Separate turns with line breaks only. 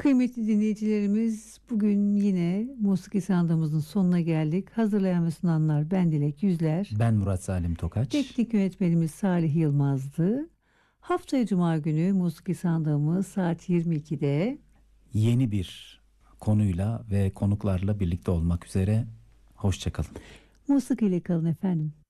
Kıymetli dinleyicilerimiz, bugün yine musiki sandığımızın sonuna geldik. Hazırlayan ve sunanlar ben Dilek Yüzler.
Ben Murat Salim Tokaç.
Teknik yönetmenimiz Salih Yılmaz'dı. Haftaya Cuma günü musiki sandığımız saat 22'de.
Yeni bir konuyla ve konuklarla birlikte olmak üzere. Hoşça kalın.
Musiki ile kalın efendim.